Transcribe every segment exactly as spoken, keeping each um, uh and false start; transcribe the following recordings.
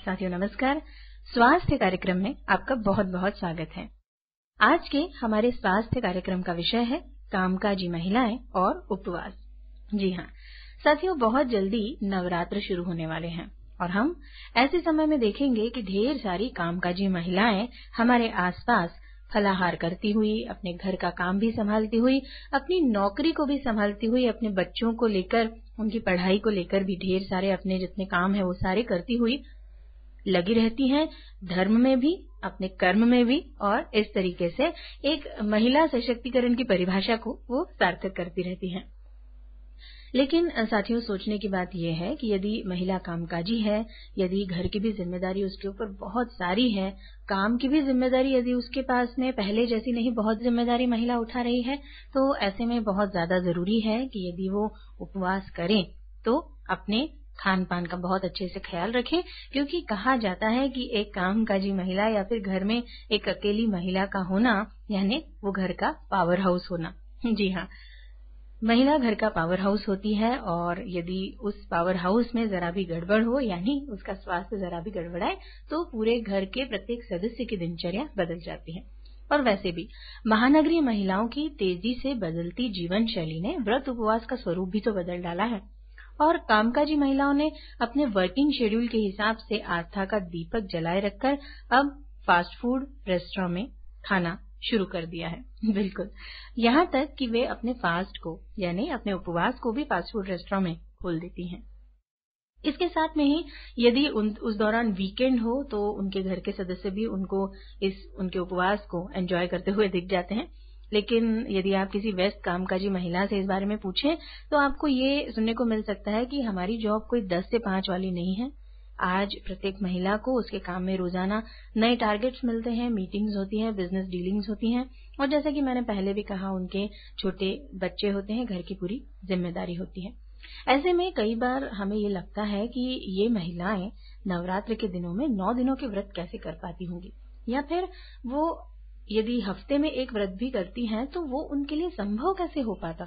साथियों नमस्कार। स्वास्थ्य कार्यक्रम में आपका बहुत बहुत स्वागत है। आज के हमारे स्वास्थ्य कार्यक्रम का विषय है कामकाजी महिलाएं और उपवास। जी हाँ साथियों, बहुत जल्दी नवरात्र शुरू होने वाले हैं और हम ऐसे समय में देखेंगे कि ढेर सारी कामकाजी महिलाएं हमारे आसपास फलाहार करती हुई, अपने घर का काम भी संभालती हुई, अपनी नौकरी को भी संभालती हुई, अपने बच्चों को लेकर, उनकी पढ़ाई को लेकर भी ढेर सारे अपने जितने काम है वो सारे करती हुई लगी रहती हैं। धर्म में भी, अपने कर्म में भी, और इस तरीके से एक महिला सशक्तिकरण की परिभाषा को वो सार्थक करती रहती हैं। लेकिन साथियों, सोचने की बात यह है कि यदि महिला कामकाजी है, यदि घर की भी जिम्मेदारी उसके ऊपर बहुत सारी है, काम की भी जिम्मेदारी यदि उसके पास में पहले जैसी नहीं बहुत जिम्मेदारी महिला उठा रही है, तो ऐसे में बहुत ज्यादा जरूरी है कि यदि वो उपवास करें तो अपने खान पान का बहुत अच्छे से ख्याल रखें, क्योंकि कहा जाता है कि एक कामकाजी महिला या फिर घर में एक अकेली महिला का होना यानी वो घर का पावर हाउस होना। जी हाँ, महिला घर का पावर हाउस होती है और यदि उस पावर हाउस में जरा भी गड़बड़ हो यानी उसका स्वास्थ्य जरा भी गड़बड़ाए तो पूरे घर के प्रत्येक सदस्य की दिनचर्या बदल जाती है। और वैसे भी महानगरीय महिलाओं की तेजी से बदलती जीवन शैली ने व्रत उपवास का स्वरूप भी तो बदल डाला है और कामकाजी महिलाओं ने अपने वर्किंग शेड्यूल के हिसाब से आस्था का दीपक जलाए रखकर अब फास्ट फूड रेस्टोरेंट में खाना शुरू कर दिया है। बिल्कुल, यहाँ तक कि वे अपने फास्ट को यानी अपने उपवास को भी फास्ट फूड रेस्टोरेंट में खोल देती हैं। इसके साथ में ही यदि उन, उस दौरान वीकेंड हो तो उनके घर के सदस्य भी उनको इस उनके उपवास को एंजॉय करते हुए दिख जाते हैं। लेकिन यदि आप किसी व्यस्त कामकाजी महिला से इस बारे में पूछें तो आपको ये सुनने को मिल सकता है कि हमारी जॉब कोई दस से पांच वाली नहीं है। आज प्रत्येक महिला को उसके काम में रोजाना नए टारगेट्स मिलते हैं, मीटिंग्स होती हैं, बिजनेस डीलिंग्स होती हैं और जैसा कि मैंने पहले भी कहा, उनके छोटे बच्चे होते हैं, घर की पूरी जिम्मेदारी होती है। ऐसे में कई बार हमें ये लगता है कि ये महिलाएं नवरात्र के दिनों में नौ दिनों के व्रत कैसे कर पाती होंगी, या फिर वो यदि हफ्ते में एक व्रत भी करती हैं तो वो उनके लिए संभव कैसे हो पाता।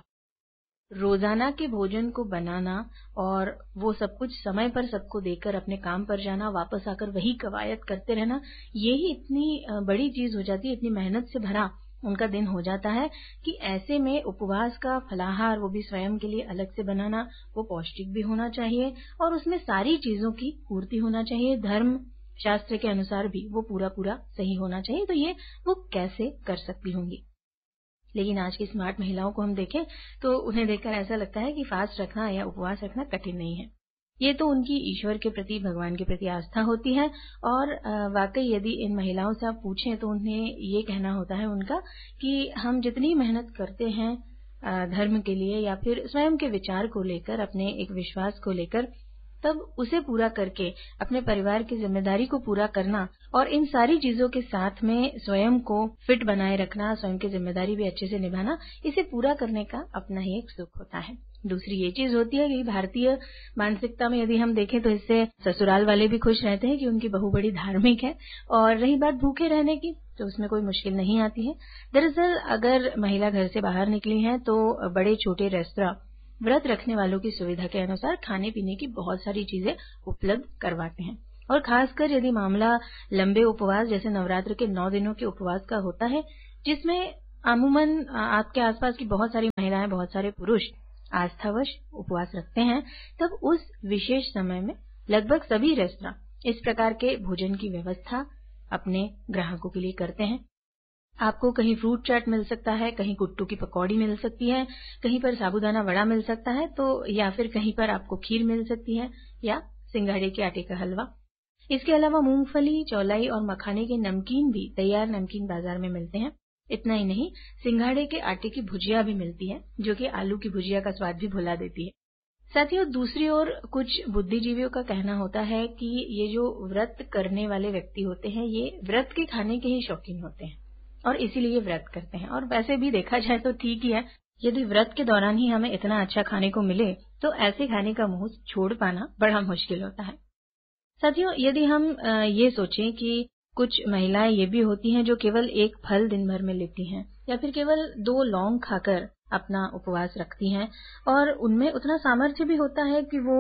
रोजाना के भोजन को बनाना और वो सब कुछ समय पर सबको देकर अपने काम पर जाना, वापस आकर वही कवायद करते रहना, ये ही इतनी बड़ी चीज हो जाती है, इतनी मेहनत से भरा उनका दिन हो जाता है कि ऐसे में उपवास का फलाहार वो भी स्वयं के लिए अलग से बनाना, वो पौष्टिक भी होना चाहिए और उसमें सारी चीजों की पूर्ति होना चाहिए, धर्म शास्त्र के अनुसार भी वो पूरा पूरा सही होना चाहिए। तो ये वो कैसे कर सकती होंगी। लेकिन आज की स्मार्ट महिलाओं को हम देखें तो उन्हें देखकर ऐसा लगता है कि फास्ट रखना या उपवास रखना कठिन नहीं है। ये तो उनकी ईश्वर के प्रति, भगवान के प्रति आस्था होती है और वाकई यदि इन महिलाओं से आप पूछें तो उन्हें ये कहना होता है उनका कि हम जितनी मेहनत करते हैं धर्म के लिए या फिर स्वयं के विचार को लेकर, अपने एक विश्वास को लेकर, तब उसे पूरा करके अपने परिवार की जिम्मेदारी को पूरा करना और इन सारी चीजों के साथ में स्वयं को फिट बनाए रखना, स्वयं की जिम्मेदारी भी अच्छे से निभाना, इसे पूरा करने का अपना ही एक सुख होता है। दूसरी ये चीज होती है कि भारतीय मानसिकता में यदि हम देखें तो इससे ससुराल वाले भी खुश रहते हैं कि उनकी बहू बड़ी धार्मिक है। और रही बात भूखे रहने की, तो उसमें कोई मुश्किल नहीं आती है। दरअसल अगर महिला घर से बाहर निकली है तो बड़े छोटे रेस्तरां व्रत रखने वालों की सुविधा के अनुसार खाने पीने की बहुत सारी चीजें उपलब्ध करवाते हैं। और खासकर यदि मामला लंबे उपवास जैसे नवरात्र के नौ दिनों के उपवास का होता है, जिसमें अमूमन आपके आसपास की बहुत सारी महिलाएं, बहुत सारे पुरुष आस्थावश उपवास रखते हैं, तब उस विशेष समय में लगभग सभी रेस्तरां इस प्रकार के भोजन की व्यवस्था अपने ग्राहकों के लिए करते हैं। आपको कहीं फ्रूट चाट मिल सकता है, कहीं कुट्टू की पकौड़ी मिल सकती है, कहीं पर साबूदाना वड़ा मिल सकता है, तो या फिर कहीं पर आपको खीर मिल सकती है या सिंघाड़े के आटे का हलवा। इसके अलावा मूंगफली, चौलाई और मखाने के नमकीन भी तैयार नमकीन बाजार में मिलते हैं। इतना ही नहीं, सिंघाड़े के आटे की भुजिया भी मिलती है, जो कि आलू की भुजिया का स्वाद भी भुला देती है। साथियों, दूसरी ओर कुछ बुद्धिजीवियों का कहना होता है कि ये जो व्रत करने वाले व्यक्ति होते हैं, ये व्रत के खाने के ही शौकीन होते हैं और इसीलिए व्रत करते हैं। और वैसे भी देखा जाए तो ठीक ही है, यदि व्रत के दौरान ही हमें इतना अच्छा खाने को मिले तो ऐसे खाने का मुंह छोड़ पाना बड़ा मुश्किल होता है। साथियों, यदि हम ये सोचें कि कुछ महिलाएं ये भी होती हैं जो केवल एक फल दिन भर में लेती हैं या फिर केवल दो लौंग खाकर अपना उपवास रखती हैं और उनमें उतना सामर्थ्य भी होता है कि वो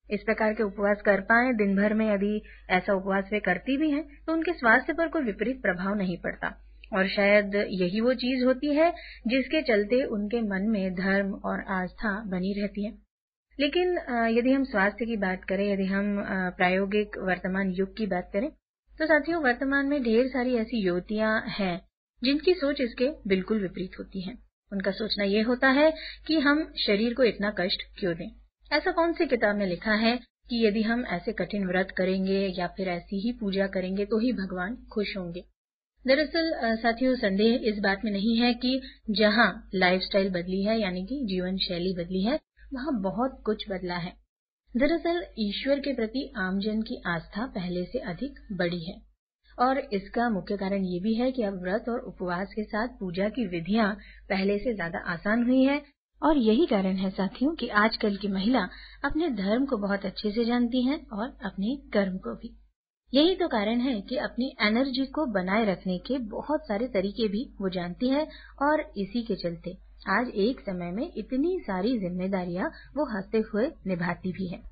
इस प्रकार के उपवास कर पाएं दिन भर में, यदि ऐसा उपवास वे करती भी हैं तो उनके स्वास्थ्य पर कोई विपरीत प्रभाव नहीं पड़ता। और शायद यही वो चीज होती है जिसके चलते उनके मन में धर्म और आस्था बनी रहती है। लेकिन यदि हम स्वास्थ्य की बात करें, यदि हम प्रायोगिक वर्तमान युग की बात करें, तो साथियों वर्तमान में ढेर सारी ऐसी युवतियां हैं जिनकी सोच इसके बिल्कुल विपरीत होती है। उनका सोचना ये होता है कि हम शरीर को इतना कष्ट क्यों दें। ऐसा कौन सी किताब में लिखा है कि यदि हम ऐसे कठिन व्रत करेंगे या फिर ऐसी ही पूजा करेंगे तो ही भगवान खुश होंगे। दरअसल साथियों संदेह इस बात में नहीं है कि जहां लाइफस्टाइल बदली है, यानी कि जीवन शैली बदली है, वहां बहुत कुछ बदला है। दरअसल ईश्वर के प्रति आमजन की आस्था पहले से अधिक बड़ी है और इसका मुख्य कारण ये भी है कि अब व्रत और उपवास के साथ पूजा की विधियां पहले से ज्यादा आसान हुई है। और यही कारण है साथियों कि आजकल की महिला अपने धर्म को बहुत अच्छे से जानती हैं और अपने कर्म को भी। यही तो कारण है कि अपनी एनर्जी को बनाए रखने के बहुत सारे तरीके भी वो जानती है और इसी के चलते आज एक समय में इतनी सारी जिम्मेदारियां वो हंसते हुए निभाती भी है।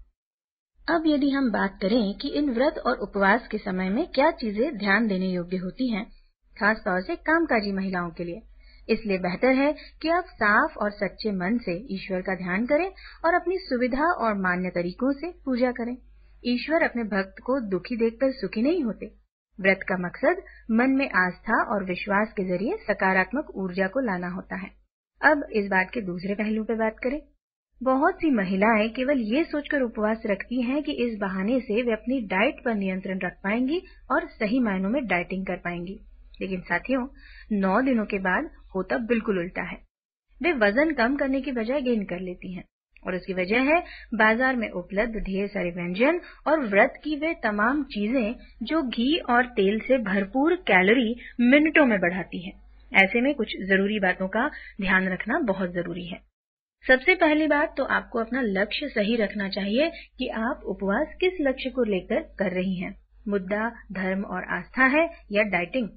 अब यदि हम बात करें कि इन व्रत और उपवास के समय में क्या चीजें ध्यान देने योग्य होती हैं, खास तौर से कामकाजी महिलाओं के लिए, इसलिए बेहतर है कि आप साफ और सच्चे मन से ईश्वर का ध्यान करें और अपनी सुविधा और मान्य तरीकों से पूजा करें। ईश्वर अपने भक्त को दुखी देखकर सुखी नहीं होते। व्रत का मकसद मन में आस्था और विश्वास के जरिए सकारात्मक ऊर्जा को लाना होता है। अब इस बात के दूसरे पहलू पर बात करें। बहुत सी महिलाएं केवल ये सोचकर उपवास रखती हैं कि इस बहाने से वे अपनी डाइट पर नियंत्रण रख पाएंगी और सही मायनों में डाइटिंग कर पाएंगी। लेकिन साथियों, नौ दिनों के बाद होता बिल्कुल उल्टा है। वे वजन कम करने की बजाय गेन कर लेती हैं और उसकी वजह है बाजार में उपलब्ध ढेर सारे व्यंजन और व्रत की वे तमाम चीजें जो घी और तेल से भरपूर कैलोरी मिनटों में बढ़ाती हैं। ऐसे में कुछ जरूरी बातों का ध्यान रखना बहुत जरूरी है। सबसे पहली बात तो आपको अपना लक्ष्य सही रखना चाहिए कि आप उपवास किस लक्ष्य को लेकर कर रही हैं। मुद्दा धर्म और आस्था है या डाइटिंग।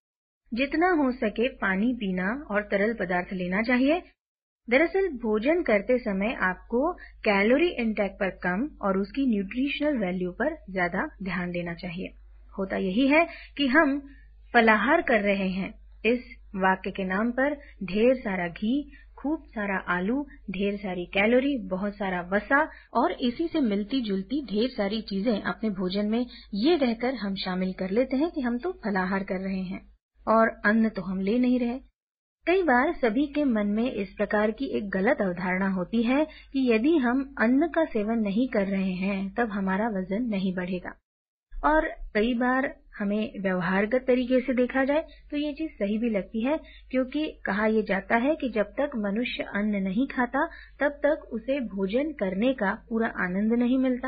जितना हो सके पानी पीना और तरल पदार्थ लेना चाहिए। दरअसल भोजन करते समय आपको कैलोरी इंटेक पर कम और उसकी न्यूट्रिशनल वैल्यू पर ज्यादा ध्यान देना चाहिए। होता यही है कि हम फलाहार कर रहे हैं, इस वाक्य के नाम पर ढेर सारा घी, खूब सारा आलू, ढेर सारी कैलोरी, बहुत सारा वसा और इसी से मिलती जुलती ढेर सारी चीजें अपने भोजन में ये कहकर हम शामिल कर लेते हैं कि हम तो फलाहार कर रहे हैं और अन्न तो हम ले नहीं रहे। कई बार सभी के मन में इस प्रकार की एक गलत अवधारणा होती है कि यदि हम अन्न का सेवन नहीं कर रहे हैं तब हमारा वजन नहीं बढ़ेगा। और कई बार हमें व्यवहारगत तरीके से देखा जाए तो ये चीज सही भी लगती है, क्योंकि कहा यह जाता है कि जब तक मनुष्य अन्न नहीं खाता तब तक उसे भोजन करने का पूरा आनंद नहीं मिलता।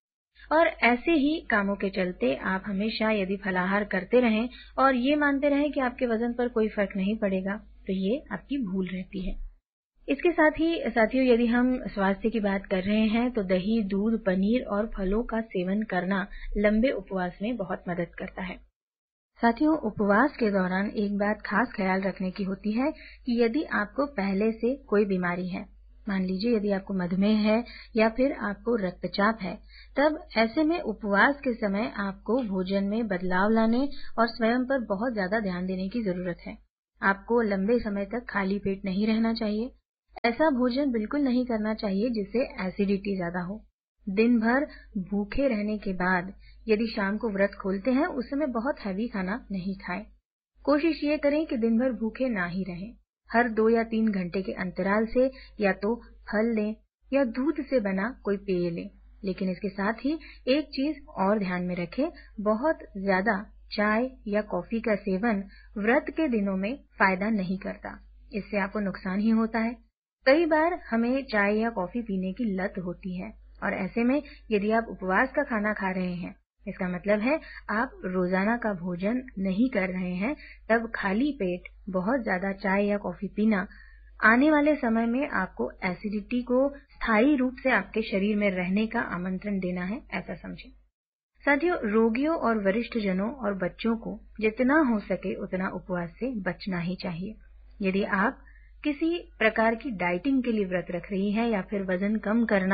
और ऐसे ही कामों के चलते आप हमेशा यदि फलाहार करते रहें और ये मानते रहें कि आपके वजन पर कोई फर्क नहीं पड़ेगा तो ये आपकी भूल रहती है। इसके साथ ही साथियों, यदि हम स्वास्थ्य की बात कर रहे हैं तो दही, दूध, पनीर और फलों का सेवन करना लंबे उपवास में बहुत मदद करता है। साथियों, उपवास के दौरान एक बात खास ख्याल रखने की होती है कि यदि आपको पहले से कोई बीमारी है, मान लीजिए यदि आपको मधुमेह है या फिर आपको रक्तचाप है, तब ऐसे में उपवास के समय आपको भोजन में बदलाव लाने और स्वयं पर बहुत ज्यादा ध्यान देने की जरूरत है। आपको लंबे समय तक खाली पेट नहीं रहना चाहिए। ऐसा भोजन बिल्कुल नहीं करना चाहिए जिससे एसिडिटी ज्यादा हो। दिन भर भूखे रहने के बाद यदि शाम को व्रत खोलते हैं उस समय बहुत हैवी खाना नहीं खाएं। कोशिश ये करें कि दिन भर भूखे ना ही रहें। हर दो या तीन घंटे के अंतराल से या तो फल लें या दूध से बना कोई पेय लें। लेकिन इसके साथ ही एक चीज और ध्यान में रखें, बहुत ज्यादा चाय या कॉफी का सेवन व्रत के दिनों में फायदा नहीं करता। इससे आपको नुकसान ही होता है। कई बार हमें चाय या कॉफी पीने की लत होती है और ऐसे में यदि आप उपवास का खाना खा रहे हैं, इसका मतलब है आप रोजाना का भोजन नहीं कर रहे हैं, तब खाली पेट बहुत ज्यादा चाय या कॉफी पीना आने वाले समय में आपको एसिडिटी को स्थायी रूप से आपके शरीर में रहने का आमंत्रण देना है, ऐसा समझें। साथियों, रोगियों और वरिष्ठ जनों और बच्चों को जितना हो सके उतना उपवास से बचना ही चाहिए। यदि आप किसी प्रकार की डाइटिंग के लिए व्रत रख रही हैं या फिर वजन कम करना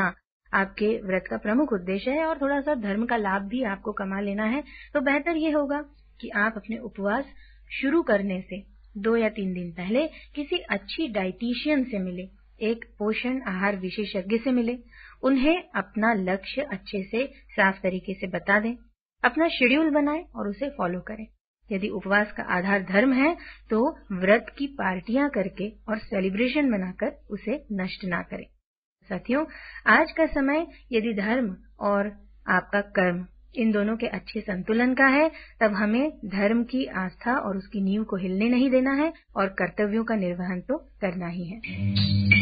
आपके व्रत का प्रमुख उद्देश्य है और थोड़ा-सा धर्म का लाभ भी आपको कमा लेना है, तो बेहतर ये होगा कि आप अपने उपवास शुरू करने से दो या तीन दिन पहले किसी अच्छी डाइटिशियन से मिले, एक पोषण आहार विशेषज्ञ से मिले, उन्हें अपना लक्ष्य अच्छे से साफ तरीके से बता दें, अपना शेड्यूल बनाएं और उसे फॉलो करें। यदि उपवास का आधार धर्म है, तो व्रत की पार्टियां करके और सेलिब्रेशन मनाकर उसे नष्ट ना करें। साथियों, आज का समय यदि धर्म और आपका कर्म इन दोनों के अच्छे संतुलन का है, तब हमें धर्म की आस्था और उसकी नींव को हिलने नहीं देना है और कर्तव्यों का निर्वहन तो करना ही है।